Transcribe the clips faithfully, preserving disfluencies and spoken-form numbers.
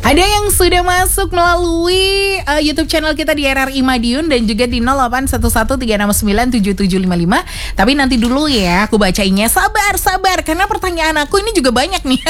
Ada yang sudah masuk melalui uh, YouTube channel kita di R R I Madiun dan juga di nol delapan satu satu tiga enam sembilan tujuh tujuh lima lima. Tapi nanti dulu ya aku bacainnya. Sabar, sabar karena pertanyaan aku ini juga banyak nih.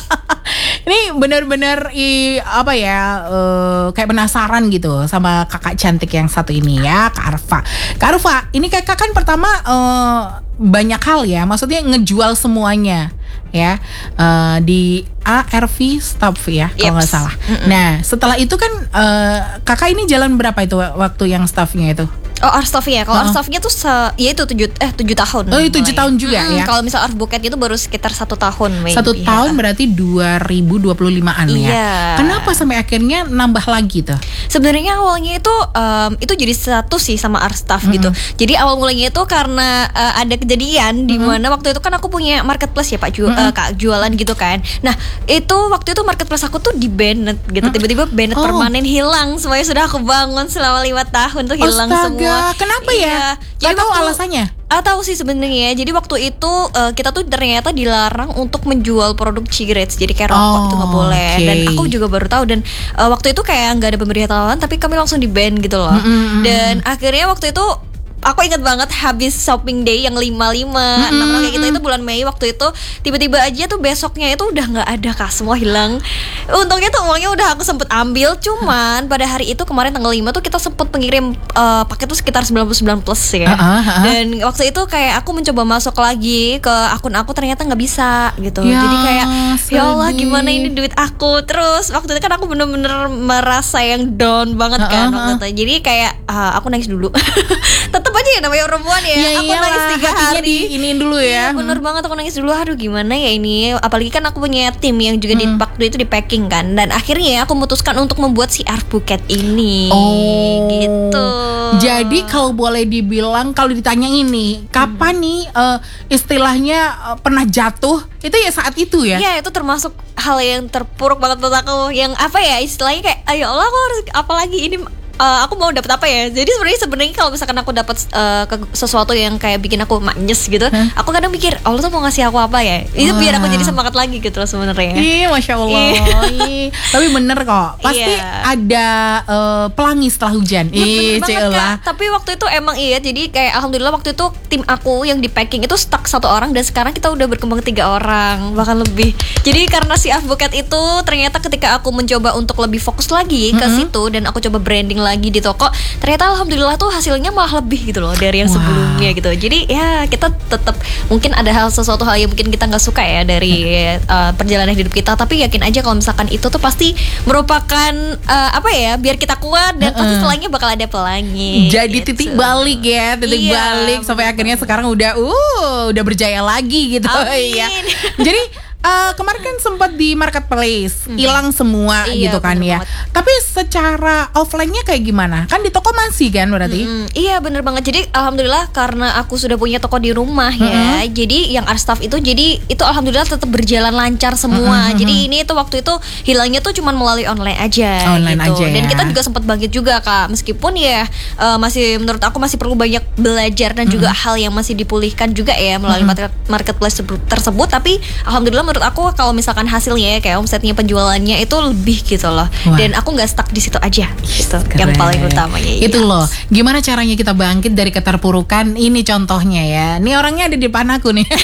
Ini benar-benar i, apa ya uh, kayak penasaran gitu sama kakak cantik yang satu ini ya, Kak Arfa. Kak Arfa, ini kakak kan pertama uh, banyak hal ya, maksudnya ngejual semuanya ya uh, di A R V Staff ya kalau nggak salah. Mm-mm. Nah setelah itu kan uh, kakak ini jalan berapa itu waktu yang staffnya itu? Oh, art staff ya. Kalau uh-uh. art staffnya tuh se- ya itu tujuh eh tujuh tahun. Oh, tujuh tahun juga hmm, ya. Kalau misal art buket itu baru sekitar satu tahun. Maybe. Satu tahun berarti dua ribu dua puluh limaan ya. Iya. Kenapa sampai akhirnya nambah lagi tuh? Sebenarnya awalnya itu um, itu jadi satu sih sama art staff mm-hmm. gitu. Jadi awal mulanya itu karena uh, ada kejadian mm-hmm. di mana waktu itu kan aku punya marketplace ya Pak ju- mm-hmm. uh, Kak jualan gitu kan. Nah itu waktu itu marketplace aku tuh di banned gitu. Mm-hmm. Tiba-tiba banned oh. permanen hilang. Semuanya sudah aku bangun selama lima tahun tuh hilang Astaga, semua. Kenapa iya. ya? Gak tahu alasannya. Ah, tahu sih sebenarnya. Jadi waktu itu uh, kita tuh ternyata dilarang untuk menjual produk cigarettes. Jadi kayak rokok oh, itu nggak boleh. Okay. Dan aku juga baru tahu. Dan uh, waktu itu kayak nggak ada pemberitahuan, tapi kami langsung di ban gitu loh. Mm-hmm. Dan akhirnya waktu itu aku ingat banget habis shopping day yang lima puluh lima, enam puluh kayak gitu, itu bulan Mei waktu itu. Tiba-tiba aja tuh besoknya itu udah gak ada Kak, semua hilang. Untungnya tuh uangnya udah aku sempet ambil. Cuman pada hari itu kemarin tanggal lima tuh kita sempet mengirim uh, paket tuh sekitar sembilan puluh sembilan plus ya. uh, uh, uh. Dan waktu itu kayak aku mencoba masuk lagi ke akun aku, ternyata gak bisa gitu ya, jadi kayak sedih. Ya Allah gimana ini duit aku. Terus waktu itu kan aku bener-bener merasa yang down banget uh, kan uh, uh. waktu itu. Jadi kayak uh, aku nangis dulu. Tetep aja ya namanya perempuan ya, ya aku iyalah, nangis tiga hari diiniin dulu ya. Iya, bener hmm. banget aku nangis dulu. Aduh gimana ya ini, apalagi kan aku punya tim yang juga hmm. di waktu itu di packing kan. Dan akhirnya aku memutuskan untuk membuat si art buket ini. Oh gitu. Jadi kalau boleh dibilang, kalau ditanya ini kapan hmm. nih uh, istilahnya uh, pernah jatuh, itu ya saat itu ya? Iya, itu termasuk hal yang terpuruk banget buat aku. Yang apa ya istilahnya kayak ayo Allah aku harus apalagi ini. Uh, aku mau dapat apa ya? Jadi sebenarnya sebenarnya kalau misalkan aku dapat uh, sesuatu yang kayak bikin aku maknyes gitu, huh? aku kadang mikir Allah tuh mau ngasih aku apa ya? Itu biar aku jadi semangat lagi gitu loh sebenarnya. Iya, masya Allah. Tapi bener kok, pasti iya. ada uh, pelangi setelah hujan. Ya, bener banget Kak. Tapi waktu itu emang iya. Jadi kayak alhamdulillah waktu itu tim aku yang di packing itu stuck satu orang, dan sekarang kita udah berkembang tiga orang bahkan lebih. Jadi karena si advokat itu ternyata ketika aku mencoba untuk lebih fokus lagi ke mm-hmm. situ dan aku coba branding lagi di toko, ternyata alhamdulillah tuh hasilnya malah lebih gitu loh dari yang wow. sebelumnya gitu. Jadi ya kita tetap mungkin ada hal sesuatu hal yang mungkin kita nggak suka ya dari uh, perjalanan hidup kita, tapi yakin aja kalau misalkan itu tuh pasti merupakan uh, apa ya, biar kita kuat dan uh-uh. pasti setelahnya bakal ada pelangi. Jadi gitu. Titik balik ya, titik iya, balik sampai akhirnya sekarang udah uh udah berjaya lagi gitu. Amin. Ya. Jadi Uh, kemarin kan sempat di marketplace hilang hmm. semua iya, gitu kan ya. Banget. Tapi secara offline-nya kayak gimana? Kan di toko masih kan berarti? Hmm, iya bener banget. Jadi alhamdulillah karena aku sudah punya toko di rumah hmm. ya. Jadi yang art staff itu jadi itu alhamdulillah tetap berjalan lancar semua. Hmm. Jadi ini tuh waktu itu hilangnya tuh cuma melalui online aja. Online gitu. aja. Dan ya. kita juga sempat bangkit juga Kak. Meskipun ya uh, masih menurut aku masih perlu banyak belajar dan hmm. juga hal yang masih dipulihkan juga ya melalui hmm. marketplace tersebut. Tapi alhamdulillah menurut aku kalau misalkan hasilnya ya kayak omsetnya penjualannya itu lebih gitu loh. Wah. Dan aku nggak stuck di situ aja gitu. Yang paling utamanya itu ya. loh. Gimana caranya kita bangkit dari keterpurukan? Ini contohnya ya. Ini orangnya ada di depan aku nih.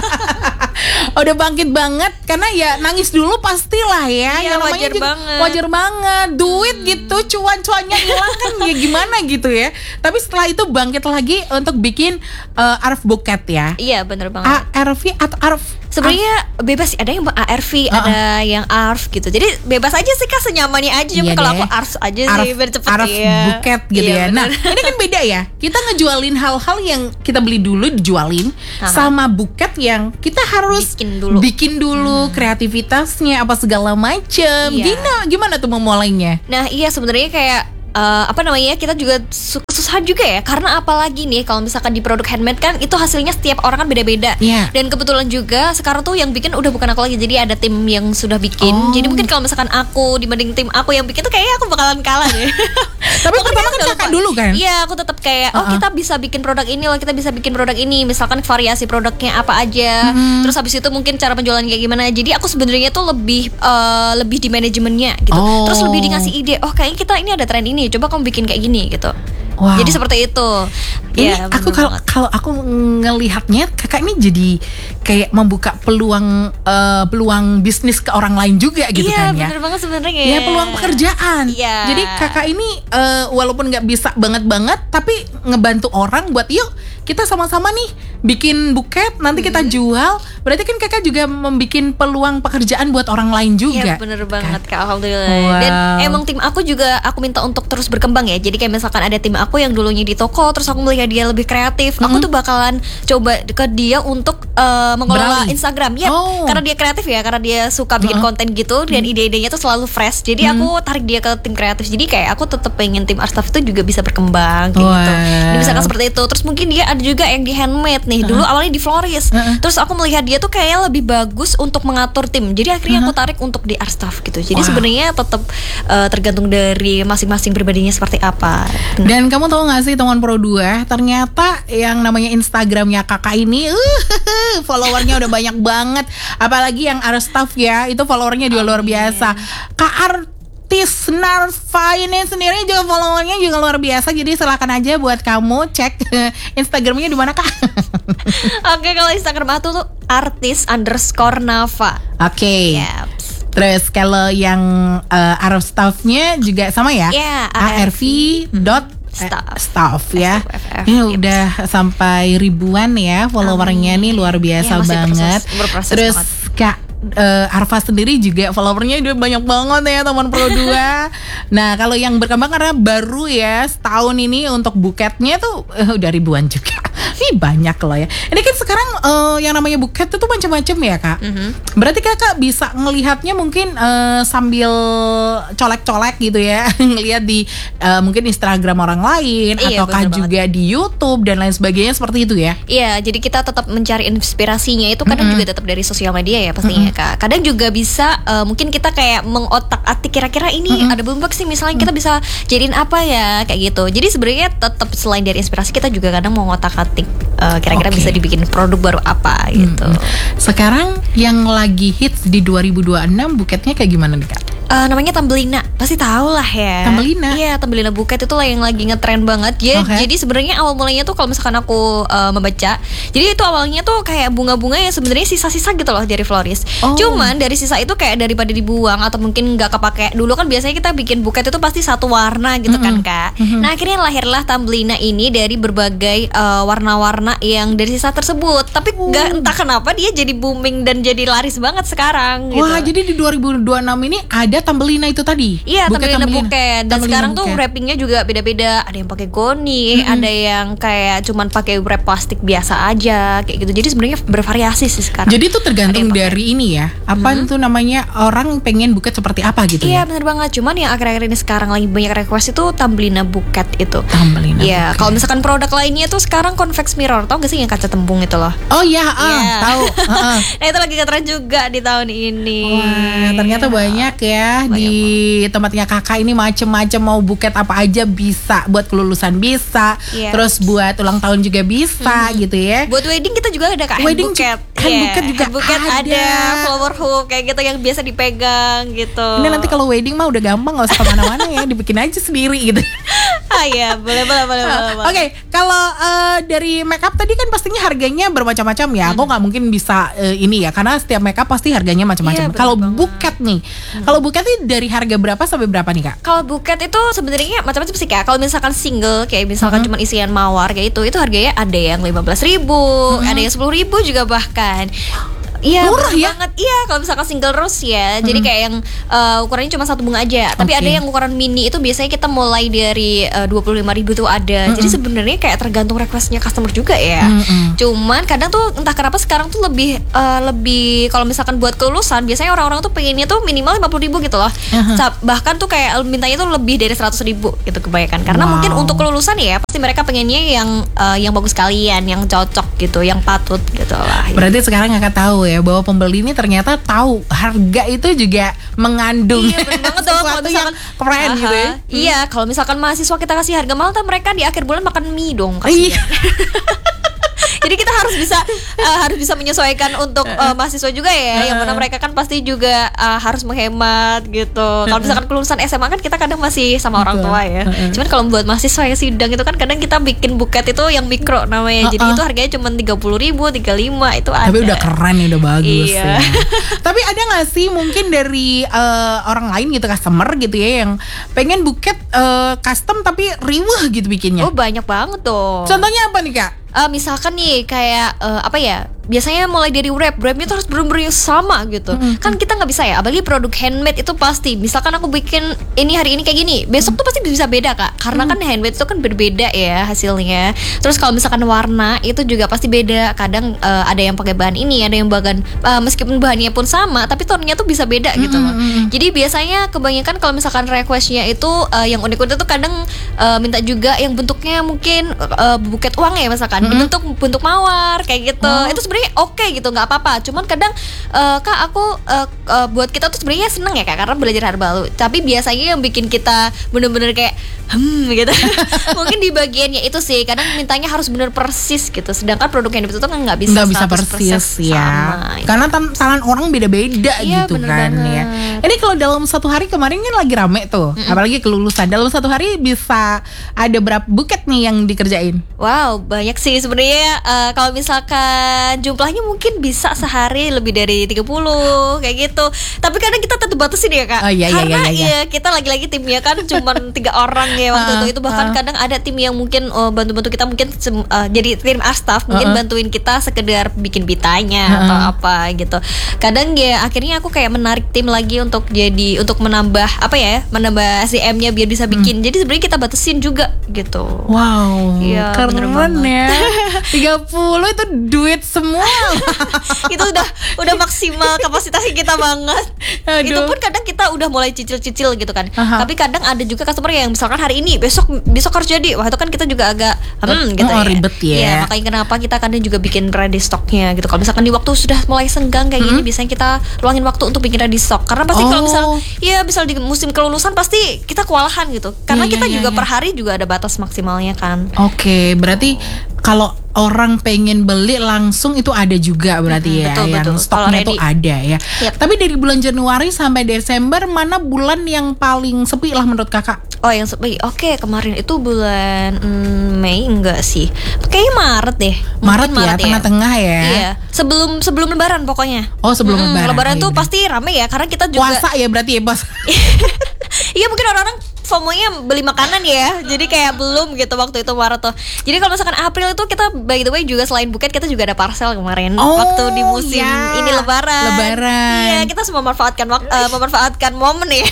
Udah bangkit banget karena ya nangis dulu pastilah ya. Iya, yang namanya wajar juga, banget. Wajar banget. Duit hmm. gitu, cuan-cuannya hilang kan ya gimana gitu ya. Tapi setelah itu bangkit lagi untuk bikin uh, A R V buket ya. Iya bener banget. A R V atau A R V? Sebenarnya bebas sih, ada yang A R V, uh-uh. ada yang A R V gitu. Jadi bebas aja sih Kak, senyamannya aja. Cuma iya kalau aku A R V aja A R V, sih biar cepet A R V ya. buket gitu iya, ya. Bener. Nah ini kan beda ya. Kita ngejualin hal-hal yang kita beli dulu dijualin, uh-huh. sama buket yang kita harus bikin dulu, bikin dulu hmm. kreativitasnya apa segala macem. Iya. Gimana, gimana tuh memulainya? Nah iya sebenarnya kayak uh, apa namanya kita juga su- susah juga ya, karena apalagi nih kalau misalkan di produk handmade kan itu hasilnya setiap orang kan beda-beda. Iya. Dan kebetulan juga sekarang tuh yang bikin udah bukan aku lagi, jadi ada tim yang sudah bikin. Oh. Jadi mungkin kalau misalkan aku dibanding tim aku yang bikin tuh kayaknya aku bakalan kalah deh. Tapi Pokoknya pertama kan udah kakak lupa. dulu kan? Iya, aku tetap kayak oh Uh-uh. kita bisa bikin produk ini loh, kita bisa bikin produk ini. Misalkan variasi produknya apa aja. Hmm. Terus habis itu mungkin cara penjualan kayak gimana. Jadi aku sebenarnya tuh lebih eh, lebih di manajemennya gitu. Oh. Terus lebih dikasih ide. Oh kayaknya kita ini ada tren ini. Coba kamu bikin kayak gini gitu. Wow. Jadi seperti itu. Ini Ya, aku bener kalau banget. kalau aku ngelihatnya kakak ini jadi kayak membuka peluang eh, peluang bisnis ke orang lain juga gitu iya, kan ya. bener banget sebenarnya. Ya peluang pekerjaan. Iya. Jadi kakak ini eh, walaupun nggak bisa banget-banget, tapi ngebantu orang buat yuk kita sama-sama nih bikin buket, nanti kita jual. Berarti kan kakak juga membuat peluang pekerjaan buat orang lain juga. Iya bener banget Kak, alhamdulillah. Wow. Dan emang tim aku juga aku minta untuk terus berkembang ya. Jadi kayak misalkan ada tim aku yang dulunya di toko, terus aku melihat dia lebih kreatif, aku tuh bakalan coba ke dia untuk uh, mengelola Beralih. Instagram ya. Oh. Karena dia kreatif ya, karena dia suka bikin Uh-uh. konten gitu dan ide-idenya tuh selalu fresh. Jadi aku tarik dia ke tim kreatif. Jadi kayak aku tetap pengen tim art staff itu juga bisa berkembang kayak gitu. Wow. Jadi misalkan seperti itu. Terus mungkin dia ada juga yang di handmade nih. Dulu awalnya di florist. Uh-uh. Terus aku melihat dia tuh kayaknya lebih bagus untuk mengatur tim. Jadi akhirnya aku tarik untuk di art staff gitu. Jadi Wow. sebenarnya tetap uh, tergantung dari masing-masing pribadinya seperti apa. Dan kamu tahu gak sih teman Pro dua, ternyata yang namanya Instagramnya kakak ini uh, followernya udah banyak banget. Apalagi yang art staff ya, itu followernya juga luar biasa. Kak Artis Narva ini sendiri juga followernya juga luar biasa. Jadi silakan aja buat kamu cek Instagramnya di mana Kak. Oke, kalau Instagram aku tuh artis underscore Nava. Oke. Yaps. Terus kalau yang uh, art staffnya juga sama ya? Ya, arv dot Staff. staff ya. F F, Ini yep. udah sampai ribuan ya followernya nih, luar biasa Ya, masih banget. berproses- berproses Terus banget. Kak eh, Arfa sendiri juga followernya udah banyak banget ya teman Pro dua. Nah kalau yang berkembang karena baru ya setahun ini untuk buketnya tuh eh, udah ribuan juga. Ini banyak loh ya. Ini kan sekarang eh, yang namanya buket itu tuh macam-macam ya Kak. Mhm. Berarti kakak bisa ngelihatnya mungkin eh, sambil colek-colek gitu ya, ngelihat di eh, mungkin Instagram orang lain, Iya, ataukah bener juga di YouTube dan lain sebagainya seperti itu ya. Iya, jadi kita tetap mencari inspirasinya itu kadang juga tetap dari sosial media ya pastinya Kak. Kadang juga bisa uh, mungkin kita kayak mengotak-atik kira-kira ini ada boombox sih misalnya kita bisa jadiin apa ya kayak gitu. Jadi sebenarnya tetap selain dari inspirasi kita juga kadang mau ngotak-atik uh, kira-kira Oke. bisa dibikin produk baru apa gitu. Sekarang yang lagi hits di dua ribu dua puluh enam buketnya kayak gimana nih Kak? Uh, namanya Tambelina, pasti tahu lah ya. Tambelina? Iya, Tambelina buket itu lah yang lagi ngetren banget. Ya, Oke. jadi sebenarnya awal mulanya tuh kalau misalkan aku uh, membaca, jadi itu awalnya tuh kayak bunga-bunga yang sebenarnya sisa-sisa gitu loh dari florist. Oh. Cuman dari sisa itu kayak daripada dibuang atau mungkin nggak kepake. Dulu kan biasanya kita bikin buket itu pasti satu warna gitu kan Kak. Nah akhirnya lahirlah Tambelina ini dari berbagai uh, warna-warna yang dari sisa tersebut. Tapi nggak entah kenapa dia jadi booming dan jadi laris banget sekarang. Gitu. Wah jadi di dua ribu dua puluh enam ini ada Tambelina itu tadi. Iya, Buket Tambelina buket. Dan Tambelina sekarang tuh buket. wrappingnya juga beda-beda. Ada yang pakai goni, ada yang kayak cuman pakai wrap plastik biasa aja, kayak gitu. Jadi sebenarnya bervariasi sih sekarang. Jadi itu tergantung Ada yang pakai. dari ini ya. Apa itu namanya orang pengen buket seperti apa gitu ya? Iya bener banget. Cuman yang akhir-akhir ini sekarang lagi banyak request itu Tambelina buket itu. Tambelina Iya, buket. kalau misalkan produk lainnya tuh sekarang convex mirror, tau gak sih yang kaca tembung itu loh? Oh iya, ah, Iya. tahu. Heeh. Nah itu lagi ngetren juga di tahun ini. Wah, ternyata banyak ya di tempatnya kakak ini macem-macem, mau buket apa aja bisa, buat kelulusan bisa, Yes. terus buat ulang tahun juga bisa gitu ya. Buat wedding kita juga ada kak, hand Wedding buket. ju- hand Iya, buket juga hand buket ada. ada, flower hoop kayak gitu yang biasa dipegang gitu. Ini nanti kalau wedding mah udah gampang, nggak usah kemana-mana ya, dibikin aja sendiri gitu. ah iya, boleh boleh boleh boleh. Oke, boleh. kalau eh, dari makeup tadi kan pastinya harganya bermacam-macam ya. Aku nggak mungkin bisa eh, ini ya, karena setiap makeup pasti harganya macam-macam. Iya, bener Kalau banget. buket nih, kalau buket nih dari harga berapa sampai berapa nih kak? Kalau buket itu sebenarnya macam-macam sih kak. Kalau misalkan single kayak misalkan cuma isian mawar kayak itu, itu harganya ada yang lima belas ribu, ada yang sepuluh ribu juga bahkan. Iya, murah ya? banget. Iya, kalau misalkan single rose ya. Hmm. Jadi kayak yang uh, ukurannya cuma satu bunga aja. Tapi okay. ada yang ukuran mini itu biasanya kita mulai dari uh, dua puluh lima ribu tuh ada. Hmm. Jadi sebenarnya kayak tergantung requestnya customer juga ya. Hmm. Cuman kadang tuh entah kenapa sekarang tuh lebih uh, lebih kalau misalkan buat kelulusan biasanya orang-orang tuh pengennya tuh minimal lima puluh ribu gitu loh. Uh-huh. Bahkan tuh kayak mintanya tuh lebih dari seratus ribu gitu kebanyakan. Karena wow. mungkin untuk kelulusan ya pasti mereka pengennya yang uh, yang bagus sekalian, yang cocok gitu, yang patut gitu lah. Berarti sekarang akan tahu ya bahwa pembeli ini ternyata tahu harga itu juga mengandung iya, banget dong, sesuatu yang keren aha, gitu ya. Iya, kalau misalkan mahasiswa kita kasih harga mahal, mereka di akhir bulan makan mie dong kasihnya. Jadi kita harus bisa uh, harus bisa menyesuaikan untuk uh, mahasiswa juga ya, yang mana mereka kan pasti juga uh, harus menghemat gitu. Kalau misalkan kelulusan S M A kan kita kadang masih sama orang tua ya. Cuman kalau buat mahasiswa yang sidang itu kan kadang kita bikin buket itu yang mikro namanya. Jadi itu harganya cuma tiga puluh ribu, tiga puluh lima itu ada. Tapi udah keren ya, udah bagus iya. ya. Tapi ada nggak sih mungkin dari uh, orang lain gitu, customer gitu ya, yang pengen buket uh, custom tapi riweh gitu bikinnya? Oh banyak banget tuh. Contohnya apa nih Kak? Uh, misalkan nih kayak uh, apa ya, biasanya mulai dari wrap, wrapnya tuh harus bener-bener yang sama gitu. Mm-hmm. Kan kita nggak bisa ya, apalagi produk handmade itu pasti. Misalkan aku bikin ini hari ini kayak gini, besok tuh pasti bisa beda Kak. Karena mm-hmm. kan handmade itu kan berbeda ya hasilnya. Terus kalau misalkan warna itu juga pasti beda. Kadang uh, ada yang pakai bahan ini, ada yang bahan uh, meskipun bahannya pun sama, tapi tonnya tuh bisa beda mm-hmm. gitu loh. Jadi biasanya kebanyakan kalau misalkan requestnya itu uh, yang unik-unik tuh kadang uh, minta juga yang bentuknya mungkin uh, buket uang ya misalkan. Mm-hmm. Bentuk bentuk mawar kayak gitu. Oh. Itu sebenarnya oke okay gitu, nggak apa-apa. Cuman kadang uh, Kak aku uh, uh, buat kita tuh sebenarnya seneng ya Kak, karena belajar hal baru. Tapi biasanya yang bikin kita bener-bener kayak hmm gitu. Mungkin di bagiannya itu sih, kadang mintanya harus bener persis gitu. Sedangkan produk yang itu tuh kan nggak bisa nggak bisa persis ya. Sama, karena tangan orang beda-beda iya, gitu kan banget. Ya. Ini kalau dalam satu hari kemarin kan lagi rame tuh, mm-mm. apalagi kelulusan. Dalam satu hari bisa ada berapa buket nih yang dikerjain? Wow, banyak sih sebenarnya. Uh, kalau misalkan jumlahnya mungkin bisa sehari lebih dari tiga puluh kayak gitu. Tapi kadang kita tetap batasin ya Kak. Oh, iya, karena iya, iya, iya. ya kita lagi-lagi timnya kan cuma tiga orang ya waktu uh, itu. Itu bahkan uh. kadang ada tim yang mungkin uh, bantu-bantu kita mungkin uh, jadi tim staff mungkin uh-uh. bantuin kita sekedar bikin pitanya uh-uh. atau apa gitu. Kadang ya akhirnya aku kayak menarik tim lagi untuk jadi untuk menambah apa ya, menambah S D M-nya biar bisa bikin. Hmm. Jadi sebenarnya kita batasin juga gitu. Wow. Ya, keren ya. tiga puluh itu duit semua. Itu udah udah maksimal kapasitasnya kita banget. Aduh. Itu pun kadang kita udah mulai cicil-cicil gitu kan. Uh-huh. Tapi kadang ada juga customer yang misalkan hari ini besok besok harus jadi. Wah itu kan kita juga agak hmm gitu oh, ya. Ribet ya. Ya makanya kenapa kita kadang juga bikin ready stocknya gitu. Kalau misalkan di waktu sudah mulai senggang kayak hmm? gini, biasanya kita luangin waktu untuk bikin ready stock. Karena pasti oh. kalau misal ya misal di musim kelulusan pasti kita kewalahan gitu. Karena yeah, kita yeah, juga yeah. per hari juga ada batas maksimalnya kan. Oke, okay, berarti kalau orang pengen beli langsung itu ada juga berarti hmm, ya betul, yang betul. Stoknya tuh ada ya. Yep. Tapi dari bulan Januari sampai Desember mana bulan yang paling sepi lah menurut Kakak? Oh yang sepi, oke okay, kemarin itu bulan hmm, Mei enggak sih? Kayaknya Maret deh. Maret, Maret ya, tengah-tengah ya. Iya, sebelum sebelum Lebaran pokoknya. Oh sebelum hmm, Lebaran. Lebaran oh, tuh iya. pasti rame ya karena kita juga. Puasa ya berarti ya bos. Iya mungkin orang-orang FOMO-nya beli makanan ya. Jadi kayak belum gitu waktu itu Maret tuh. Jadi kalau misalkan April itu kita by the way juga selain buket kita juga ada parcel kemarin oh, waktu di musim ya. Ini Lebaran. Lebaran. Iya, kita semua memanfaatkan uh, memanfaatkan momen ya.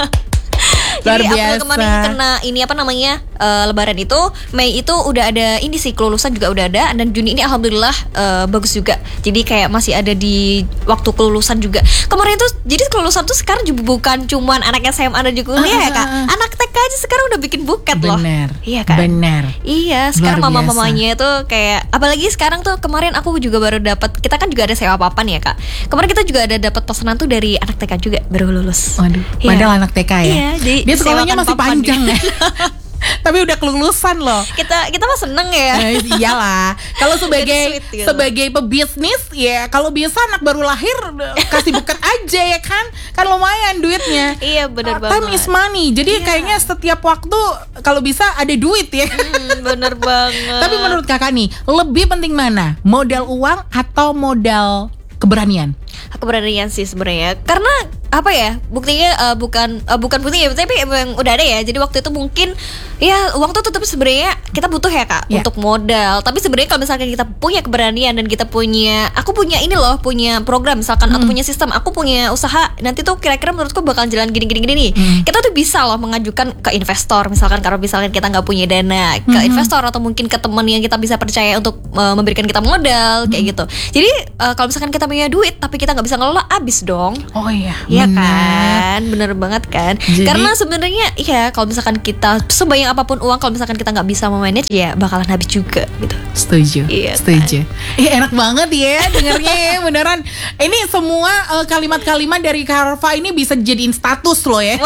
Jadi April kemarin kena ini apa namanya uh, Lebaran itu, Mei itu udah ada ini sih kelulusan juga udah ada, dan Juni ini alhamdulillah uh, bagus juga. Jadi kayak masih ada di waktu kelulusan juga. Kemarin itu jadi kelulusan tuh sekarang juga bukan cuman anak S M A dan juga kuliah uh, ya Kak. Anak T K aja sekarang udah bikin buket loh. Bener. Iya kan? Bener. Iya, sekarang mama-mamanya itu kayak apalagi sekarang tuh kemarin aku juga baru dapat, kita kan juga ada sewa papan ya Kak. Kemarin kita juga ada dapat pesanan tuh dari anak T K juga baru lulus. Waduh. Iya. Padahal anak T K ya. Iya, di, dia sekolahnya masih panjang ya. Tapi udah kelulusan loh. Kita kita mah seneng ya. Eh, iyalah. Kalau sebagai sweet, gitu. sebagai pebisnis ya, kalau biasa anak baru lahir kasih buket aja ya kan. Kan lumayan duitnya. Iya benar uh, banget. Time is money. Jadi yeah. kayaknya setiap waktu kalau bisa ada duit ya. Hmm, bener banget. Tapi menurut Kakak nih, lebih penting mana? Modal uang atau modal keberanian? keberanian sih sebenarnya. Karena apa ya? Buktinya uh, bukan uh, bukan buktinya tapi emang udah ada ya. Jadi waktu itu mungkin ya uang tuh tetap sebenarnya kita butuh ya Kak yeah. untuk modal. Tapi sebenarnya kalau misalkan kita punya keberanian dan kita punya aku punya ini loh, punya program misalkan hmm. atau punya sistem, aku punya usaha, nanti tuh kira-kira menurutku bakal jalan gini-gini gini nih. Hmm. Kita tuh bisa loh mengajukan ke investor misalkan kalau misalkan kita nggak punya dana, ke hmm. investor atau mungkin ke teman yang kita bisa percaya untuk uh, memberikan kita modal kayak hmm. gitu. Jadi uh, kalau misalkan kita punya duit tapi kita nggak bisa ngelola, abis dong. Oh iya. Iya kan, bener banget kan. Jadi, karena sebenarnya ya kalau misalkan kita sebanyak apapun uang, kalau misalkan kita nggak bisa memanage ya bakalan habis juga gitu. Setuju. Iya, setuju. Kan? Eh, enak banget ya dengarnya ya beneran. Ini semua uh, kalimat-kalimat dari Karva ini bisa jadiin status loh ya.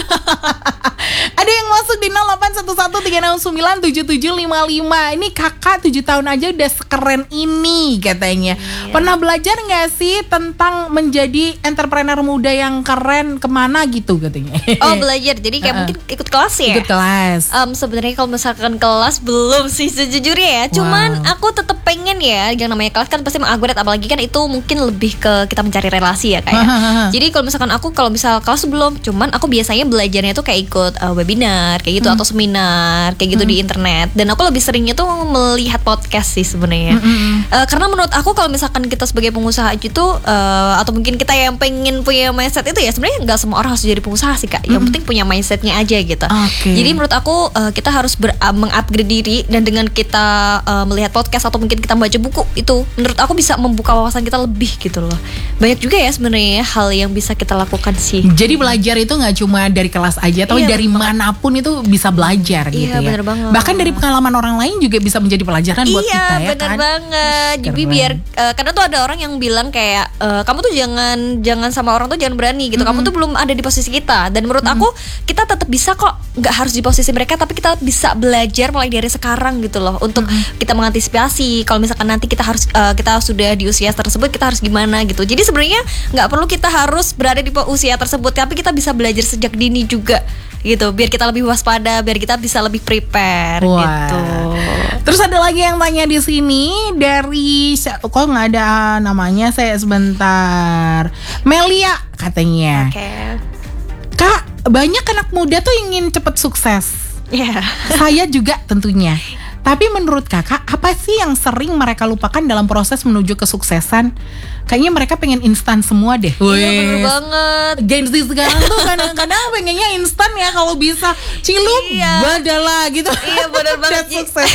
Ada yang masuk di nol delapan satu satu tiga nol sembilan tujuh tujuh lima lima. Ini kakak tujuh tahun aja udah sekeren ini katanya. Iya. Pernah belajar gak sih tentang menjadi entrepreneur muda yang keren kemana gitu katanya? Oh belajar, jadi kayak uh-uh. mungkin ikut kelas ya? Ikut kelas. um, Sebenarnya kalau misalkan kelas belum sih sejujurnya ya. Cuman wow. aku tetap pengen ya, yang namanya kelas kan pasti mengupgrade. Apalagi kan itu mungkin lebih ke kita mencari relasi ya kayak. Jadi kalau misalkan aku kalau misal kelas belum, cuman aku biasanya belajarnya tuh kayak ikut uh, webinar kayak gitu hmm. atau seminar kayak gitu hmm. di internet. Dan aku lebih seringnya tuh melihat podcast sih sebenarnya. Hmm. Uh, karena menurut aku kalau misalkan kita sebagai pengusaha gitu uh, atau mungkin kita yang pengen punya mindset itu ya sebenarnya nggak semua orang harus jadi pengusaha sih Kak. Yang hmm. penting punya mindsetnya aja gitu. Okay. Jadi menurut aku uh, kita harus ber, uh, mengupgrade diri, dan dengan kita uh, melihat podcast atau mungkin kita baca buku itu menurut aku bisa membuka wawasan kita lebih gitu loh. Banyak juga ya sebenarnya hal yang bisa kita lakukan sih. Jadi belajar itu nggak cuma dari kelas aja, tapi iya, dari manapun itu bisa belajar gitu iya, ya. Bener banget. Bahkan dari pengalaman orang lain juga bisa menjadi pelajaran buat iya, kita ya bener kan. banget. Jadi biar uh, karena tuh ada orang yang bilang kayak uh, kamu tuh jangan jangan sama orang tuh jangan berani gitu. Mm-hmm. Kamu tuh belum ada di posisi kita. Dan menurut mm-hmm. aku kita tetap bisa kok, nggak harus di posisi mereka, tapi kita bisa belajar mulai dari sekarang gitu loh untuk mm-hmm. kita mengantisipasi kalau misalkan nanti kita harus uh, kita sudah di usia tersebut kita harus gimana gitu. Jadi sebenarnya nggak perlu kita harus berada di usia tersebut, tapi kita bisa belajar sejak dini juga gitu, biar kita lebih waspada, biar kita bisa lebih prepare. Wah. Gitu. Terus ada lagi yang tanya di sini dari kok nggak ada namanya, saya sebentar. Melia katanya. Oke. Okay. Kak, banyak anak muda tuh ingin cepet sukses. Iya. Yeah. Saya juga tentunya. Tapi menurut kakak, apa sih yang sering mereka lupakan dalam proses menuju kesuksesan? Kayaknya mereka pengen instan semua deh. Iya bener banget. Gen Z sekarang tuh kadang-kadang pengennya instan ya, kalau bisa cilup, iya. badala gitu. Iya bener banget. Sukses.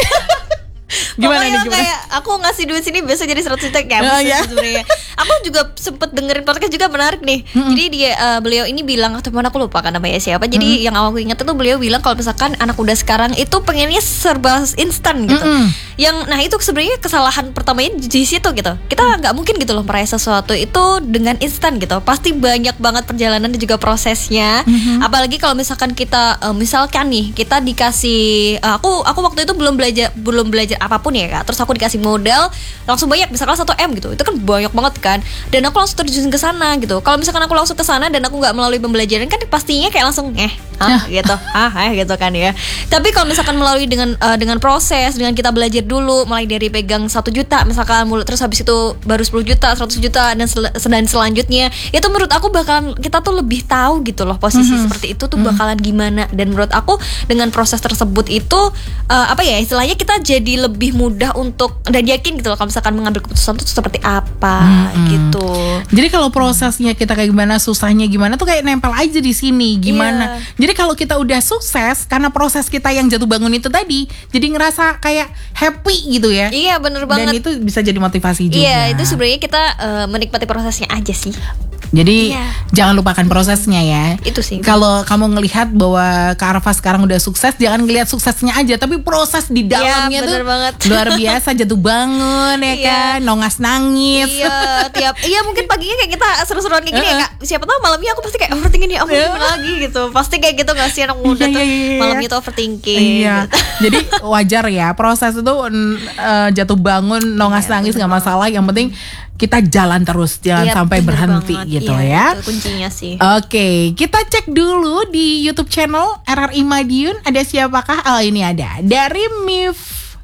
Gimana nih, gimana? Kayak aku ngasih duit sini biasa jadi seratus juta kayak oh, ya? Sebenarnya. Aku juga sempet dengerin podcast juga menarik nih. Mm-hmm. Jadi dia uh, beliau ini bilang, teman aku lupa kan namanya siapa. Jadi mm-hmm. yang aku ingat itu beliau bilang kalau misalkan anak muda sekarang itu pengennya serba instan gitu. Mm-hmm. Yang nah itu sebenarnya kesalahan pertamanya di situ gitu. Kita nggak mungkin gitu loh meraih sesuatu itu dengan instan gitu. Pasti banyak banget perjalanan dan juga prosesnya. Mm-hmm. Apalagi kalau misalkan kita uh, misalkan nih kita dikasih uh, aku aku waktu itu belum belajar belum belajar apapun ya Kak. Terus aku dikasih modal langsung banyak, misalkan satu M gitu. Itu kan banyak banget kan. Dan aku langsung terjun ke sana gitu. Kalau misalkan aku langsung ke sana dan aku nggak melalui pembelajaran kan pastinya kayak langsung eh ah gitu. Ah eh gitu kan ya. Tapi kalau misalkan melalui dengan uh, dengan proses, dengan kita belajar dulu mulai dari pegang satu juta misalkan mulut, terus habis itu baru sepuluh juta, seratus juta dan sel- dan selanjutnya, itu menurut aku bakalan kita tuh lebih tahu gitu loh posisi mm-hmm. seperti itu tuh bakalan gimana. Dan menurut aku dengan proses tersebut itu uh, apa ya istilahnya kita jadi lebih mudah untuk dan yakin gitu loh kalau misalkan mengambil keputusan itu seperti apa mm-hmm. gitu. Jadi kalau prosesnya kita kayak gimana, susahnya gimana tuh kayak nempel aja di sini gimana. Yeah. Jadi kalau kita udah sukses karena proses kita yang jatuh bangun itu tadi, jadi ngerasa kayak happy gitu ya. Iya bener banget. Dan itu bisa jadi motivasi juga. Iya itu sebenarnya kita uh, menikmati prosesnya aja sih. Jadi iya. jangan lupakan prosesnya ya. Itu sih. Kalau kamu ngelihat bahwa Karva sekarang udah sukses, jangan ngelihat suksesnya aja, tapi proses di dalamnya ya, tuh banget. luar biasa. Jatuh bangun ya iya. kan, nongas nangis. Iya, tiap iya mungkin paginya kayak kita seru-seruan kayak gini uh-uh. ya Kak. Siapa tahu malamnya aku pasti kayak overthinking nih, aku gimana lagi gitu. Pasti kayak gitu nggak sih anak muda iya, tuh iya, iya. malamnya tuh overthinking. Iya. Gitu. Jadi wajar ya proses itu uh, jatuh bangun, nongas iya, nangis nggak masalah. Yang penting kita jalan terus, jangan iya, sampai berhenti banget. Gitu iya, ya. Itu kuncinya sih. Oke, kita cek dulu di YouTube channel R R I Madiun, ada siapakah? Oh ini ada dari Mif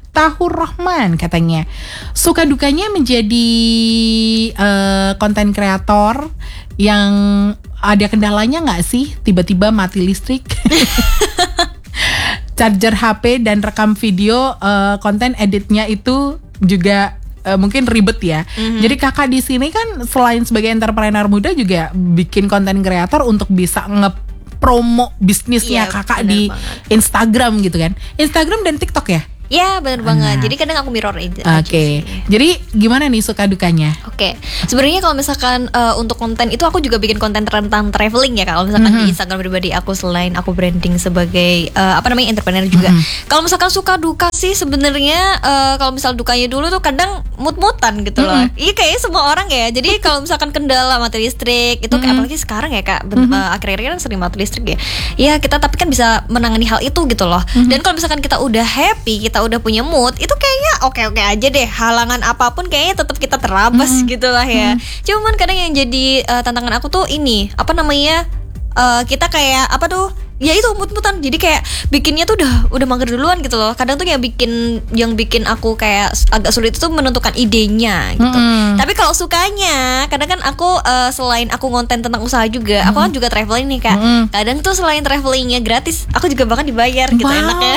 Miftahur Rahman katanya suka dukanya menjadi uh, konten kreator yang ada kendalanya nggak sih? Tiba-tiba mati listrik, charger H P dan rekam video, uh, konten editnya itu juga uh, mungkin ribet ya. Mm-hmm. Jadi kakak di sini kan selain sebagai entrepreneur muda juga bikin konten kreator untuk bisa nge-promo bisnisnya iya, kakak di banget. Instagram gitu kan. Instagram dan TikTok ya? Ya benar banget. Nah. Jadi kadang aku mirror aja. Oke. Okay. Jadi gimana nih suka dukanya? Oke. Okay. Sebenarnya kalau misalkan uh, untuk konten itu aku juga bikin konten tentang traveling ya. Kalau misalkan mm-hmm. di Instagram pribadi aku selain aku branding sebagai uh, apa namanya entrepreneur juga. Mm-hmm. Kalau misalkan suka duka sih sebenarnya uh, kalau misal dukanya dulu tuh kadang mut-mutan gitu loh. Mm-hmm. Iya kayaknya semua orang ya. Jadi kalau misalkan kendala mati listrik itu mm-hmm. apalagi sekarang ya Kak. Mm-hmm. Uh, akhir-akhir kan sering mati listrik ya. Ya kita tapi kan bisa menangani hal itu gitu loh. Mm-hmm. Dan kalau misalkan kita udah happy, kita udah punya mood, itu kayaknya oke-oke aja deh. Halangan apapun kayaknya tetap kita terabas mm-hmm. gitu lah ya. Mm-hmm. Cuman kadang yang jadi uh, tantangan aku tuh ini, apa namanya? Uh, kita kayak apa tuh? Ya itu mut-mutan. Jadi kayak bikinnya tuh udah udah mager duluan gitu loh. Kadang tuh yang bikin yang bikin aku kayak agak sulit itu menentukan idenya gitu. Mm-hmm. Tapi kalau sukanya, kadang kan aku uh, selain aku ngonten tentang usaha juga, mm-hmm. aku kan juga traveling nih Kak. Mm-hmm. Kadang tuh selain travelingnya gratis, aku juga bahkan dibayar gitu. Wow. Enaknya.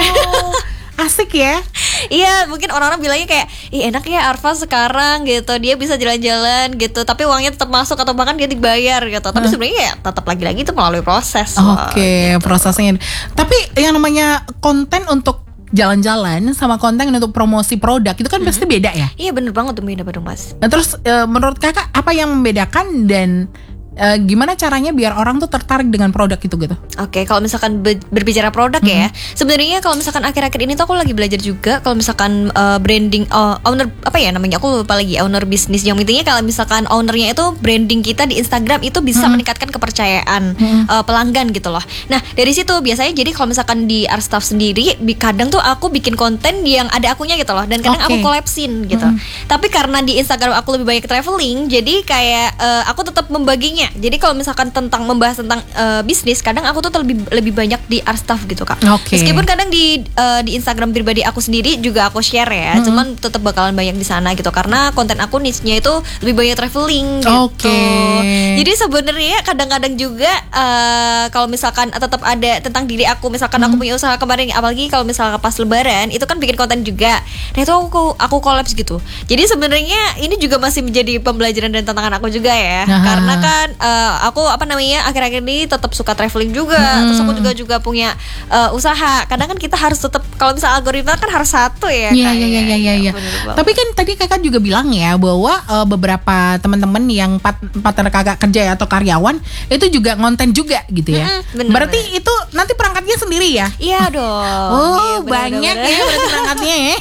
Asik ya. Iya, mungkin orang-orang bilangnya kayak, ih enak ya Arfa sekarang gitu, dia bisa jalan-jalan gitu, tapi uangnya tetap masuk atau bahkan dia dibayar gitu. Tapi hmm. sebenarnya ya tetap lagi-lagi itu melalui proses. Oke, okay, gitu. Prosesnya. Tapi yang namanya konten untuk jalan-jalan sama konten untuk promosi produk itu kan mm-hmm. pasti beda ya? Iya bener banget tuh, beda banget Mas. Nah terus e, menurut kakak apa yang membedakan dan Uh, gimana caranya biar orang tuh tertarik dengan produk itu gitu? Oke, okay, kalau misalkan be- berbicara produk mm-hmm. ya, sebenarnya kalau misalkan akhir-akhir ini tuh aku lagi belajar juga kalau misalkan uh, branding uh, owner apa ya namanya, aku lupa lagi, owner bisnis yang intinya kalau misalkan ownernya itu branding kita di Instagram itu bisa mm-hmm. meningkatkan kepercayaan mm-hmm. uh, pelanggan gitu loh. Nah dari situ biasanya jadi kalau misalkan di Arstaf sendiri, kadang tuh aku bikin konten yang ada akunya gitu loh, dan kadang okay. aku collapsin gitu. Mm-hmm. Tapi karena di Instagram aku lebih banyak traveling, jadi kayak uh, aku tetap membaginya. Jadi kalau misalkan tentang membahas tentang uh, bisnis, kadang aku tuh lebih lebih banyak di Arstaf gitu Kak. Okay. Meskipun kadang di uh, di Instagram pribadi aku sendiri juga aku share ya, hmm. cuman tetap bakalan banyak di sana gitu karena konten aku niche-nya itu lebih banyak traveling gitu. Okay. Jadi sebenarnya kadang-kadang juga uh, kalau misalkan tetap ada tentang diri aku, misalkan hmm. aku punya usaha kemarin, apalagi kalau misalkan pas Lebaran itu kan bikin konten juga. Nah itu aku aku collabs gitu. Jadi sebenarnya ini juga masih menjadi pembelajaran dan tantangan aku juga ya. Aha. Karena kan Uh, aku apa namanya akhir-akhir ini tetap suka traveling juga, hmm. terus aku juga juga punya uh, usaha. Kadang kan kita harus tetap, kalau misalnya algoritma kan harus satu ya. Iya iya iya iya. Ya. Tapi kan tadi kakak juga bilang ya bahwa uh, beberapa teman-teman yang part- partner kakak kerja ya, atau karyawan itu juga ngonten juga gitu ya. Hmm, bener, berarti bener. Itu nanti perangkatnya sendiri ya? Iya dong. Oh iya, bener, banyak bener, ya berarti perangkatnya ya.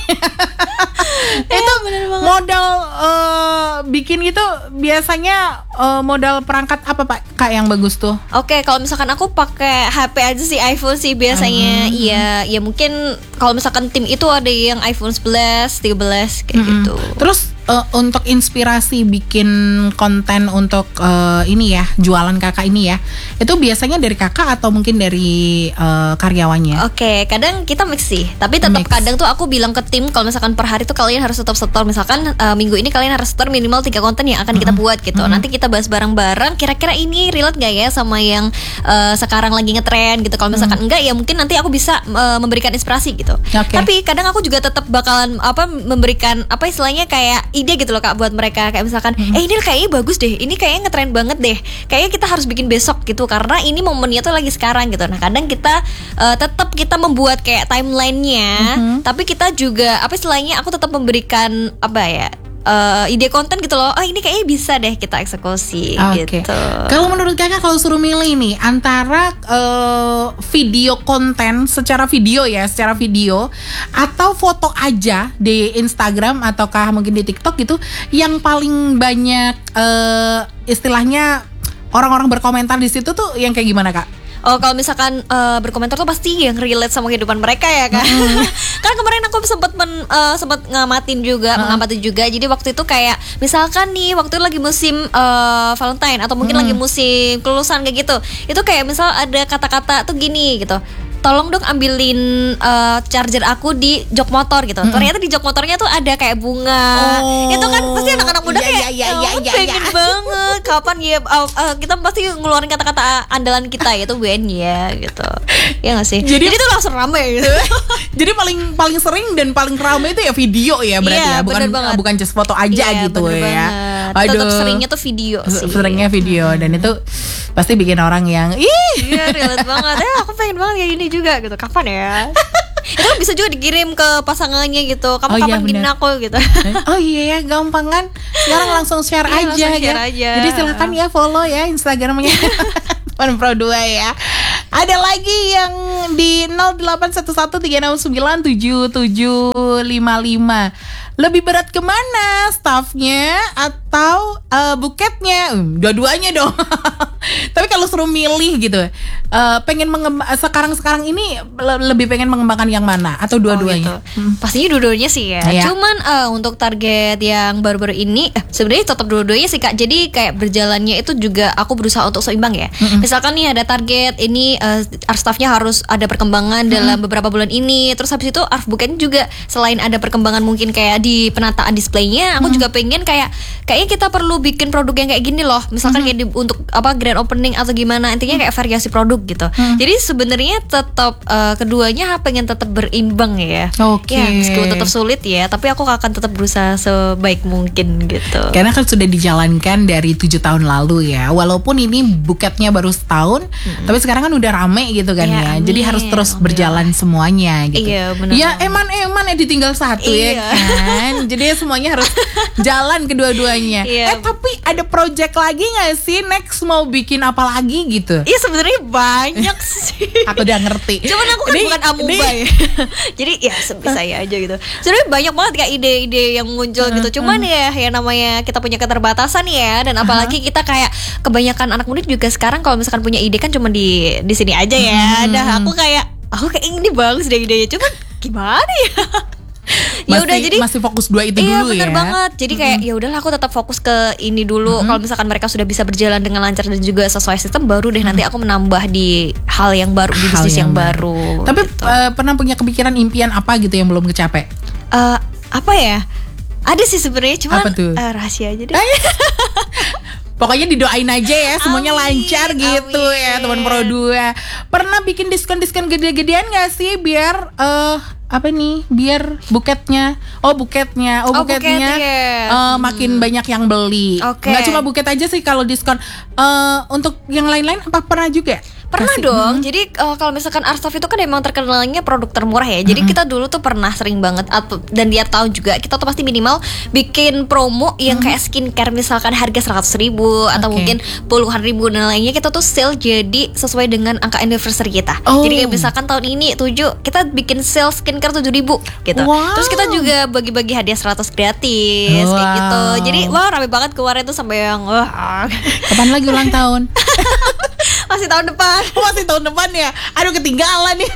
Itu modal uh, bikin gitu biasanya uh, modal perangkat apa Pak Kak yang bagus tuh? Oke, okay, kalau misalkan aku pakai H P aja sih, iPhone sih biasanya. Iya, hmm. ya mungkin kalau misalkan tim itu ada yang iPhone sebelas, tiga belas kayak hmm. gitu. Terus uh, untuk inspirasi bikin konten untuk uh, ini ya, jualan kakak ini ya, itu biasanya dari kakak atau mungkin dari uh, karyawannya? Oke, okay, kadang kita mix sih. Tapi tetap kadang tuh aku bilang ke tim kalau misalkan per hari tuh kalian harus tetap setor, misalkan uh, minggu ini kalian harus setor minimal tiga konten yang akan mm-hmm. kita buat gitu. Mm-hmm. Nanti kita bahas bareng-bareng kira-kira ini relate gak ya sama yang uh, sekarang lagi ngetren gitu. Kalau misalkan mm-hmm. enggak ya mungkin nanti aku bisa uh, memberikan inspirasi gitu. Okay. Tapi kadang aku juga tetap bakalan apa memberikan apa istilahnya kayak ide gitu loh Kak buat mereka, kayak misalkan mm-hmm. eh ini kayaknya bagus deh, ini kayaknya ngetren banget deh, kayaknya kita harus bikin besok gitu karena ini momennya tuh lagi sekarang gitu. Nah kadang kita uh, tetap kita membuat kayak timelinenya, mm-hmm. tapi kita juga apa istilahnya aku tetap memberikan apa ya Uh, ide konten gitu loh. Oh ini kayaknya bisa deh kita eksekusi okay. gitu. Kalau menurut kakak kalau suruh milih nih antara uh, video konten secara video ya, secara video atau foto aja di Instagram ataukah mungkin di TikTok gitu, yang paling banyak uh, istilahnya orang-orang berkomentar di situ tuh yang kayak gimana Kak? Oh kalau misalkan uh, berkomentar tuh pasti yang relate sama kehidupan mereka ya kan. Mm. Karena kemarin aku sempat men, uh, sempat ngamatin juga, mm. mengamati juga. Jadi waktu itu kayak misalkan nih waktu itu lagi musim uh, Valentine atau mungkin mm. lagi musim kelulusan kayak gitu. Itu kayak misal ada kata-kata tuh gini gitu. tolong dong ambilin uh, charger aku di jok motor gitu. Mm-hmm. Ternyata di jok motornya tuh ada kayak bunga. Oh, itu kan pasti anak-anak muda iya, kayak iya, iya, oh, iya, pengen iya. banget kapan ya uh, uh, kita pasti ngeluarin kata-kata andalan kita yaitu Ben ya gitu. Ya nggak sih? Jadi, Jadi tuh langsung rame gitu. Jadi paling paling sering dan paling ramai itu ya video ya berarti Iya, ya, bukan banget. bukan just foto aja Iya, gitu bener ya. banget. Tetap seringnya tuh video sih. Seringnya video dan itu pasti bikin orang yang ih. Iya, relate banget. Eh, aku pengen banget kayak gini juga gitu. Kapan ya? Itu bisa juga dikirim ke pasangannya gitu. Kamu Oh, iya, kapan gini bener. aku gitu. Oh iya ya, gampang kan. Sekarang langsung share Iya, aja langsung share ya. aja. Jadi silakan ya follow ya Instagramnya Teman Pro dua ya. Ada lagi yang di nol delapan satu satu tiga enam sembilan tujuh tujuh lima lima. Lebih berat kemana? Staffnya atau uh, buketnya? Hmm, dua-duanya dong. Tapi kalau suruh milih gitu, uh, pengen mengembang sekarang-sekarang ini le- lebih pengen mengembangkan yang mana? Atau dua-duanya? Oh, gitu. hmm. Pastinya dua-duanya sih ya. Iya. Cuman uh, untuk target yang baru-baru ini eh, sebenarnya tetap dua-duanya sih Kak. Jadi kayak berjalannya itu juga aku berusaha untuk seimbang ya. Mm-hmm. Misalkan nih ada target ini uh, art staffnya harus ada perkembangan mm-hmm. dalam beberapa bulan ini. Terus habis itu art buketnya juga selain ada perkembangan mungkin kayak di penataan displaynya, aku mm-hmm. juga pengen kayak kayaknya kita perlu bikin produk yang kayak gini loh. Misalkan mm-hmm. kayak di, untuk apa grand opening atau gimana, intinya kayak variasi produk gitu. Mm-hmm. Jadi sebenarnya tetap uh, keduanya pengen tetap berimbang ya. Oke. Ya, meskipun tetap sulit ya, tapi aku akan tetap berusaha sebaik mungkin gitu. Karena kan sudah dijalankan dari tujuh tahun lalu ya. Walaupun ini buketnya baru setahun, mm-hmm. tapi sekarang kan udah rame gitu kan ya. Ya, Jadi amin. harus terus Alhamdulillah. berjalan semuanya gitu. Iya, benar. Ya eman-eman ya ditinggal satu Iya. ya kan. Jadi semuanya harus jalan kedua-duanya. Iya. Eh tapi ada project lagi nggak sih next mau bikin apa lagi gitu? Iya sebenarnya banyak sih. Aku udah ngerti. Cuman aku kan Ini- bukan amuba ini- ya. Jadi ya sebisa saya aja gitu. Sebenarnya banyak banget kayak ide-ide yang muncul gitu. Cuman ya ya namanya kita punya keterbatasan ya, dan apalagi kita kayak kebanyakan anak muda juga sekarang kalau misalkan punya ide kan cuma di di sini aja ya. Dah aku kayak aku kayak ini bagus deh idenya. Cuman gimana ya? Ya Masih- udah jadi masih fokus dua itu iya, dulu bener ya. banget. Jadi kayak ya udahlah aku tetap fokus ke ini dulu. Kalau misalkan mereka sudah bisa berjalan dengan lancar dan juga sesuai sistem, baru deh nanti aku menambah di hal yang baru, di Hal bisnis yang, yang baru. Tapi gitu. eh, pernah punya kepikiran impian apa gitu yang belum kecapek? Eh, apa ya? Ada sih sebenarnya, cuman Apa tuh? eh, rahasia aja deh. Pokoknya didoain aja ya semuanya Amin, lancar gitu amin. ya teman Pro dua. Pernah bikin diskon-diskon gede-gedean gak sih biar eh apa nih? Biar buketnya. Oh, buketnya. Oh, Oh, buketnya buket, ya. eh, makin banyak yang beli. Oke. Nggak cuma buket aja sih kalau diskon. Eh untuk yang lain-lain apa pernah juga? Pernah Kasih- dong. Jadi uh, kalau misalkan art staff itu kan emang terkenalnya produk termurah ya. Jadi kita dulu tuh pernah sering banget atau dan dia tahu juga kita tuh pasti minimal bikin promo yang kayak skincare misalkan harga seratus ribu atau Oke. mungkin puluhan ribu dan lainnya, kita tuh sale jadi sesuai dengan angka anniversary kita. Oh. Jadi kayak misalkan tahun ini tujuh kita bikin sale skincare tujuh ribu gitu. Wow. Terus kita juga bagi-bagi hadiah seratus gratis kayak Wow. gitu. Jadi wah rame banget kemarin tuh sampai yang wah Kapan lagi ulang tahun? masih tahun depan. Oh, masih tahun depan ya. Aduh ketinggalan nih.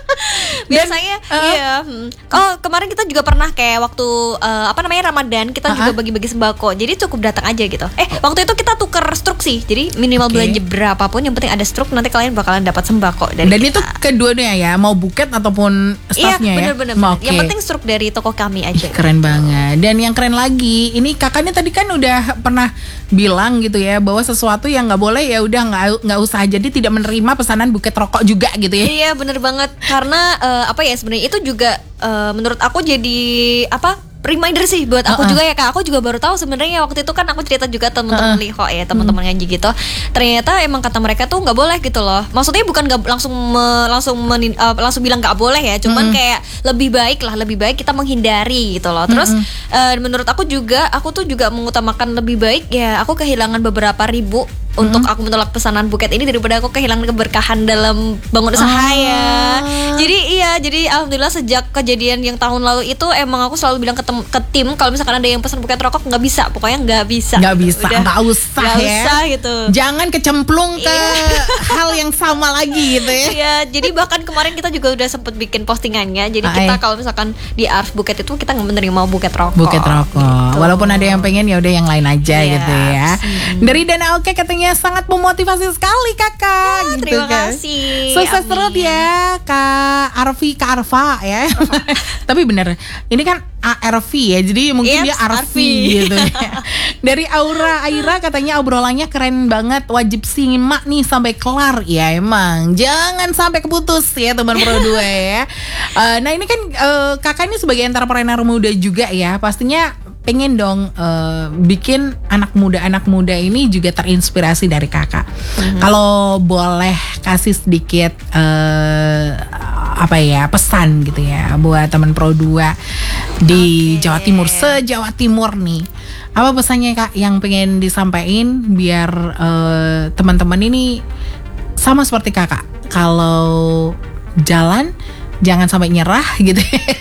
Biasanya uh, iya. hmm. Oh, kemarin kita juga pernah kayak waktu uh, apa namanya Ramadan, kita juga Uh-uh. bagi-bagi sembako. Jadi cukup datang aja gitu. Eh, waktu itu kita tuker struk sih. Jadi minimal Oke. belanja berapapun yang penting ada struk, nanti kalian bakalan dapat sembako dari Dan kita. itu keduanya ya, mau buket ataupun Iya, staffnya ya. bener-bener. Oke. Yang penting struk dari toko kami aja. Keren banget. Dan yang keren lagi, ini kakaknya tadi kan udah pernah bilang gitu ya bahwa sesuatu yang nggak boleh ya udah nggak nggak usah, jadi tidak menerima pesanan buket rokok juga gitu ya. Iya bener banget. Karena uh, apa ya sebenarnya itu juga uh, menurut aku jadi apa reminder sih buat aku Uh-uh. juga ya Kak. Aku juga baru tahu sebenarnya waktu itu kan aku cerita juga teman-teman Uh-uh. Liho ya, teman-teman ngaji gitu. Ternyata emang kata mereka tuh nggak boleh gitu loh. Maksudnya bukan nggak langsung me, langsung menin, uh, langsung bilang nggak boleh ya. Cuman Mm-mm. kayak lebih baik lah, lebih baik kita menghindari gitu loh. Terus uh, menurut aku juga aku tuh juga mengutamakan lebih baik ya. Aku kehilangan beberapa ribu untuk aku menolak pesanan buket ini daripada aku kehilangan keberkahan dalam bangun usaha Ah. ya. Jadi iya, jadi alhamdulillah sejak kejadian yang tahun lalu itu emang aku selalu bilang ke, tem- ke tim kalau misalkan ada yang pesan buket rokok nggak bisa, pokoknya nggak bisa. Nggak bisa, Udah, nggak usah nggak ya. usah gitu. Jangan kecemplung ke hal yang sama lagi gitu ya. Iya, jadi bahkan kemarin kita juga udah sempet bikin postingannya. Jadi Ah, kita eh. kalau misalkan di Art Buket itu kita nggak menerima buket rokok. Buket rokok. gitu. Walaupun ada yang pengen ya udah yang lain aja Yes. gitu ya. Dari Dana Oke katanya ceritanya sangat memotivasi sekali kakak. Oh, gitu terima kan. kasih. Sukses Amin. terus ya Kak Arfi, Kak Arfa ya. Tapi bener, ini kan A R V ya, jadi mungkin Yes, dia Arfi Arfi. gitu ya. Dari Aura Aira katanya obrolannya keren banget, wajib simak nih sampai kelar. Ya emang, jangan sampai keputus ya teman Pro dua ya. Uh, nah ini kan uh, kakak ini sebagai entrepreneur muda juga ya, pastinya pengen dong uh, bikin anak muda-anak muda ini juga terinspirasi dari kakak. Mm-hmm. Kalau boleh kasih sedikit uh, apa ya pesan gitu ya buat teman Pro dua di okay. Jawa Timur, se-Jawa Timur nih. Apa pesannya Kak yang pengen disampaikan biar uh, teman-teman ini sama seperti kakak, kalau jalan jangan sampai nyerah gitu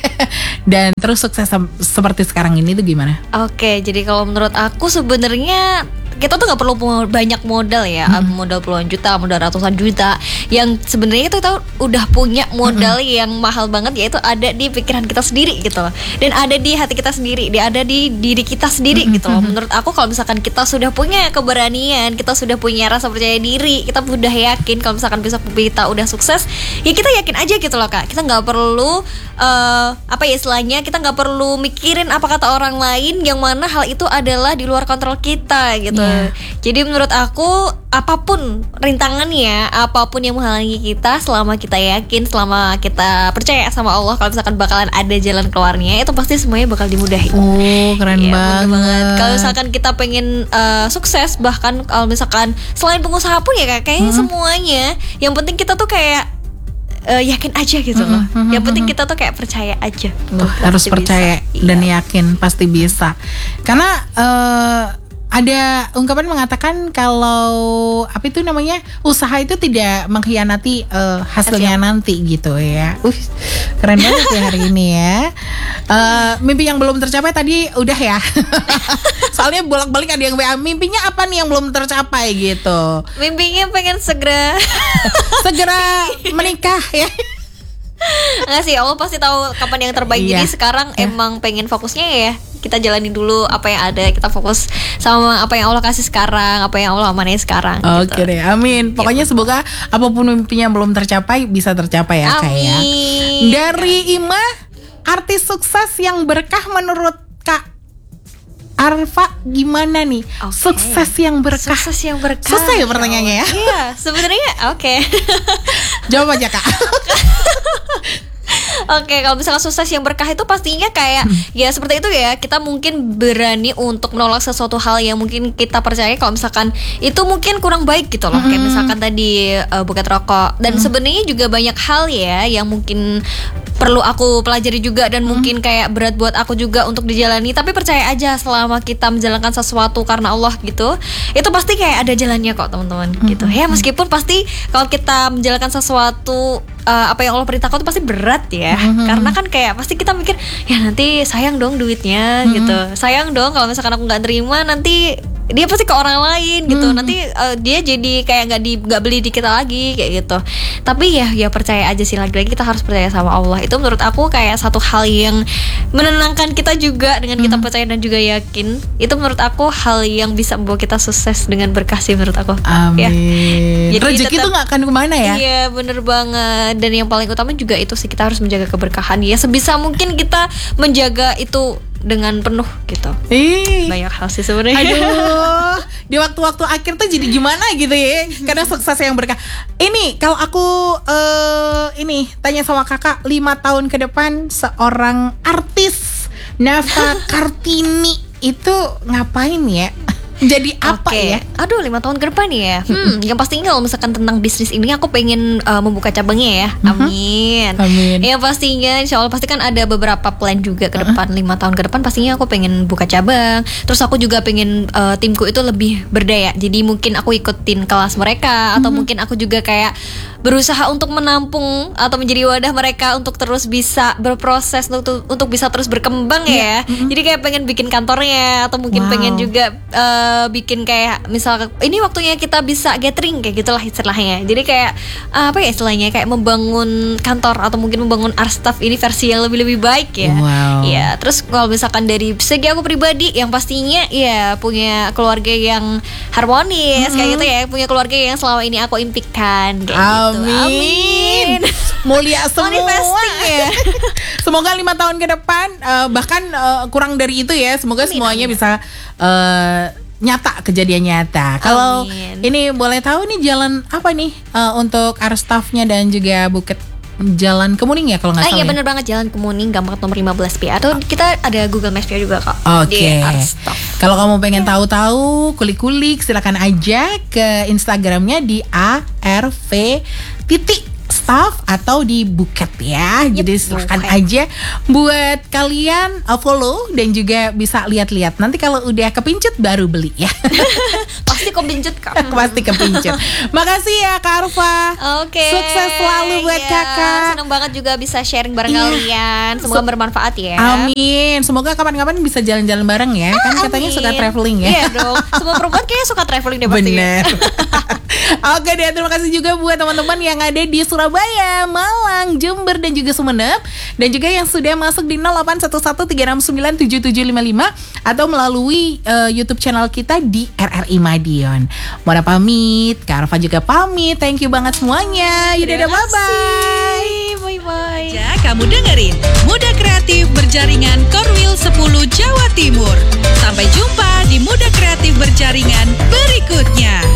dan terus sukses sem- seperti sekarang ini tuh gimana? Oke, jadi kalau menurut aku sebenarnya kita tuh nggak perlu banyak modal ya, hmm. modal puluhan juta, modal ratusan juta. Yang sebenarnya kita udah punya modal hmm. yang mahal banget, yaitu ada di pikiran kita sendiri gitu loh, dan ada di hati kita sendiri, dia ada di diri kita sendiri hmm. gitu loh. Menurut aku kalau misalkan kita sudah punya keberanian, kita sudah punya rasa percaya diri, kita udah yakin kalau misalkan besok kita udah sukses, ya kita yakin aja gitu loh Kak. Kita nggak perlu uh, apa ya istilahnya, kita nggak perlu mikirin apa kata orang lain, yang mana hal itu adalah di luar kontrol kita gitu. Yeah. Jadi menurut aku apapun rintangannya, apapun yang menghalangi kita, selama kita yakin, selama kita percaya sama Allah kalau misalkan bakalan ada jalan keluarnya, itu pasti semuanya bakal dimudahin. Oh, keren ya, banget. banget. Kalau misalkan kita pengen uh, sukses, bahkan kalau misalkan selain pengusaha pun ya kayaknya hmm. semuanya, yang penting kita tuh kayak Uh, yakin aja gitu loh. Mm-hmm. Yang penting kita tuh kayak percaya aja. Tuh, harus percaya bisa. Dan iya. yakin pasti bisa. Karena uh, ada ungkapan mengatakan kalau apa itu namanya, usaha itu tidak mengkhianati uh, hasilnya Hasil. nanti gitu ya. Uh, keren banget ya hari ini ya. Uh, mimpi yang belum tercapai tadi udah ya. Soalnya bolak-balik ada yang W A, mimpinya apa nih yang belum tercapai gitu. Mimpinya pengen segera segera menikah ya. Enggak sih, Allah pasti tahu kapan yang terbaik. Iya. Jadi sekarang ya. emang pengen fokusnya ya kita jalani dulu apa yang ada, kita fokus sama apa yang Allah kasih sekarang, apa yang Allah amanahi sekarang. Oke gitu. deh, amin. Pokoknya ya. Semoga apapun mimpinya yang belum tercapai bisa tercapai ya Kak ya. Dari Ima, artis sukses yang berkah menurut Kak Arfa gimana nih? Okay. Sukses yang berkah. Sukses yang berkah. Susah ya pertanyaannya ya? Iya, sebenarnya oke. Okay. Jawab aja Kak. Oke, okay, kalau misalkan sukses yang berkah itu pastinya kayak hmm. ya seperti itu ya. Kita mungkin berani untuk menolak sesuatu hal yang mungkin kita percaya kalau misalkan itu mungkin kurang baik gitu loh. Hmm. Kayak misalkan tadi uh, buket rokok. Dan hmm. sebenarnya juga banyak hal ya yang mungkin perlu aku pelajari juga dan hmm. mungkin kayak berat buat aku juga untuk dijalani. Tapi percaya aja selama kita menjalankan sesuatu karena Allah gitu, itu pasti kayak ada jalannya kok teman-teman hmm. gitu. Ya meskipun pasti kalau kita menjalankan sesuatu uh, apa yang Allah perintahkan itu pasti berat ya. Mm-hmm. Karena kan kayak pasti kita mikir ya nanti sayang dong duitnya mm-hmm. gitu, sayang dong kalau misalkan aku nggak terima nanti dia pasti ke orang lain gitu, mm-hmm. nanti uh, dia jadi kayak nggak di nggak beli di kita lagi kayak gitu. Tapi ya ya percaya aja sih, lagi-lagi kita harus percaya sama Allah. Itu menurut aku kayak satu hal yang menenangkan kita juga dengan kita mm-hmm. percaya dan juga yakin. Itu menurut aku hal yang bisa membawa kita sukses dengan berkah sih menurut aku. Amin. Ya. Rezeki tuh nggak akan kemana ya? Iya bener banget. Dan yang paling utama juga itu sih, kita harus menjaga keberkahan ya, sebisa mungkin kita menjaga itu dengan penuh gitu. Ih. Banyak hal sih sebenarnya. Aduh, di waktu-waktu akhir tuh jadi gimana gitu ya? Karena sukses yang berkah. Ini kalau aku uh, ini tanya sama kakak, lima tahun ke depan seorang artis Nafa Kartini itu ngapain ya? Jadi apa okay. ya? Aduh, lima tahun ke depan ya. Hmm, yang pastinya kalau misalkan tentang bisnis ini aku pengen uh, membuka cabangnya ya. Amin. Amin. Ya pastinya, insya Allah pasti kan ada beberapa plan juga ke depan. Lima tahun ke depan pastinya aku pengen buka cabang. Terus aku juga pengen uh, timku itu lebih berdaya. Jadi mungkin aku ikutin kelas mereka, atau mungkin aku juga kayak berusaha untuk menampung atau menjadi wadah mereka untuk terus bisa berproses, untuk untuk bisa terus berkembang ya. Mm-hmm. Jadi kayak pengen bikin kantornya, atau mungkin wow. pengen juga uh, uh, bikin kayak misal ini waktunya kita bisa gathering kayak gitulah istilahnya. Jadi kayak uh, apa ya istilahnya kayak membangun kantor atau mungkin membangun art staff ini versi yang lebih lebih baik ya. Wow. Ya terus kalau misalkan dari segi aku pribadi yang pastinya ya punya keluarga yang harmonis mm-hmm. kayak gitu ya, punya keluarga yang selama ini aku impikan kayak Amin. gitu. Amin. Mulia semua. Manifesting ya. Semoga lima tahun ke depan uh, bahkan uh, kurang dari itu ya. Semoga amin, semuanya amin. bisa uh, nyata, kejadian nyata. Kalau ini boleh tahu nih jalan apa nih uh, untuk art staff-nya dan juga Bukit Jalan Kemuning ya kalau nggak ah, salah. Iya ya? bener banget, Jalan Kemuning Gampang nomor lima belas B. Atau kita ada Google Maps-nya juga kok. Oke. Okay. Kalau kamu pengen tahu-tahu, kulik-kulik, silakan aja ke Instagramnya di A R V titik staff atau di Buket ya. Yep, jadi silakan okay. aja buat kalian uh, follow dan juga bisa lihat-lihat. Nanti kalau udah kepincut baru beli ya. Pasti kepincut Kak. Pasti kepincut. Makasih ya Kak Arfa. Oke. Okay. Sukses selalu buat yeah. Kakak. Seneng banget juga bisa sharing bareng yeah. kalian. Semoga so, bermanfaat ya. Amin. Semoga kapan-kapan bisa jalan-jalan bareng ya. Kan ah, katanya suka traveling ya. Iya dong. Semua perempuan kayaknya suka traveling deh pasti. Bener. Oke deh, terima kasih juga buat teman-teman yang ada di Surabaya, Malang, Jember dan juga Sumeneb, dan juga yang sudah masuk di nol delapan satu satu tiga enam sembilan tujuh tujuh lima lima atau melalui uh, YouTube channel kita di R R I Madiun. Mona pamit, Kak Arfa juga pamit. Thank you banget semuanya. Yaudah, bye bye. Bye bye. Kamu dengerin Muda Kreatif Berjaringan Korwil sepuluh Jawa Timur.